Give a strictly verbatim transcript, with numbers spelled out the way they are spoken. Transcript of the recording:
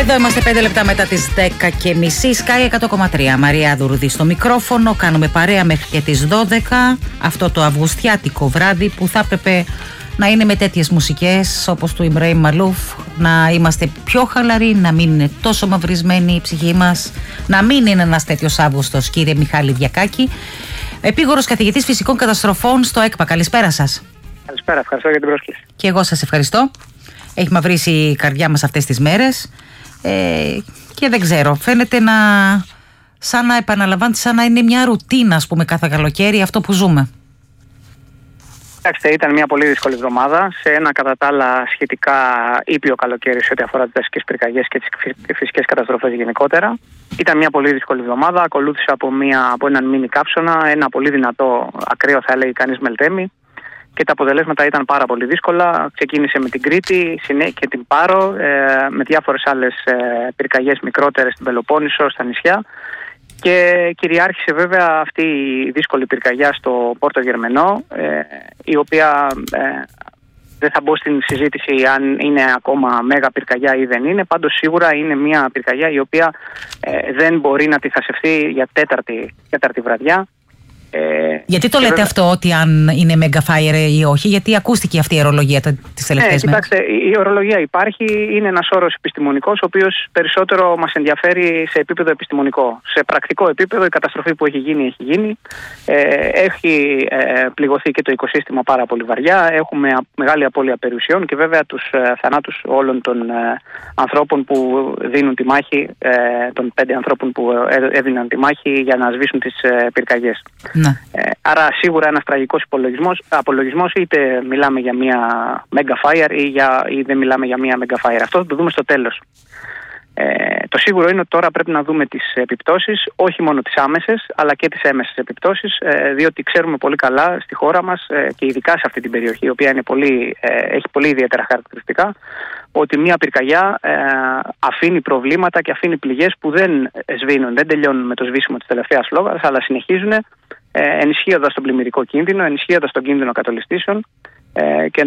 Εδώ είμαστε πέντε λεπτά μετά τις δέκα και μισή. Sky εκατό κόμμα τρία. Μαρία Δουρουδή στο μικρόφωνο. Κάνουμε παρέα μέχρι και τις δώδεκα. Αυτό το αυγουστιάτικο βράδυ που θα έπρεπε να είναι με τέτοιες μουσικές όπως του Ιμπραήμ Μαλούφ. Να είμαστε πιο χαλαροί, να μην είναι τόσο μαυρισμένη η ψυχή μας. Να μην είναι ένας τέτοιος Αύγουστος, κύριε Μιχάλη Διακάκη. Επίγορος καθηγητής φυσικών καταστροφών στο ΕΚΠΑ. Καλησπέρα σας. Καλησπέρα, ευχαριστώ για την πρόσκληση. Και εγώ σας ευχαριστώ. Έχει μαυρίσει η καρδιά μας αυτές τις μέρες ε, και δεν ξέρω, φαίνεται να σαν να επαναλαμβάνεται, σαν να είναι μια ρουτίνα, ας πούμε, κάθε καλοκαίρι αυτό που ζούμε. Κοιτάξτε, ήταν μια πολύ δύσκολη εβδομάδα σε ένα κατά τα άλλα σχετικά ήπιο καλοκαίρι σε ό,τι αφορά τις δασικές πυρκαγιές και τις φυσικές καταστροφές γενικότερα. Ήταν μια πολύ δύσκολη εβδομάδα, ακολούθησε από, μια, από έναν μίνι κάψονα, ένα πολύ δυνατό, ακραίο θα έλεγε κανείς Μελτέμι. Και τα αποτελέσματα ήταν πάρα πολύ δύσκολα. Ξεκίνησε με την Κρήτη και την Πάρο, ε, με διάφορες άλλες ε, πυρκαγιές μικρότερες στην Πελοπόννησο, στα νησιά. Και κυριάρχησε βέβαια αυτή η δύσκολη πυρκαγιά στο Πόρτο Γερμενό, ε, η οποία ε, δεν θα μπω στην συζήτηση αν είναι ακόμα μέγα πυρκαγιά ή δεν είναι. Πάντως σίγουρα είναι μια πυρκαγιά η οποία ε, δεν μπορεί να τυθασευθεί για τέταρτη, τέταρτη βραδιά. Ε, γιατί το λέτε βέβαια αυτό, ότι αν είναι Megafire ή όχι, γιατί ακούστηκε αυτή η ορολογία τις τελευταίες ναι, μέρες. Κοιτάξτε, η ορολογία υπάρχει, είναι ένας όρος επιστημονικός, ο οποίος περισσότερο μας ενδιαφέρει σε επίπεδο επιστημονικό. Σε πρακτικό επίπεδο η καταστροφή που έχει γίνει, έχει γίνει. Ε, έχει ε, πληγωθεί και το οικοσύστημα πάρα πολύ βαριά. Έχουμε μεγάλη απώλεια περιουσιών και βέβαια τους ε, θανάτους όλων των ε, ανθρώπων που δίνουν τη μάχη, ε, των πέντε ανθρώπων που ε, έδιναν τη μάχη για να σβήσουν τις ε, πυρκαγιές. Ναι. Ε, άρα σίγουρα ένας τραγικός απολογισμός, είτε μιλάμε για μια Megafire ή, για, ή δεν μιλάμε για μια Megafire. Αυτό θα το δούμε στο τέλος. Ε, το σίγουρο είναι ότι τώρα πρέπει να δούμε τις επιπτώσεις, όχι μόνο τις άμεσες αλλά και τις έμεσες επιπτώσεις, ε, διότι ξέρουμε πολύ καλά στη χώρα μας ε, και ειδικά σε αυτή την περιοχή, η οποία είναι πολύ, ε, έχει πολύ ιδιαίτερα χαρακτηριστικά, ότι μια πυρκαγιά ε, αφήνει προβλήματα και αφήνει πληγές που δεν σβήνουν, δεν τελειώνουν με το σβήσιμο της τελευταίας φλόγας, αλλά συνεχίζουν, ε, ενισχύοντας τον πλημμυρικό κίνδυνο, ενισχύοντας τον κίνδυνο κατολιστήσεων ε, και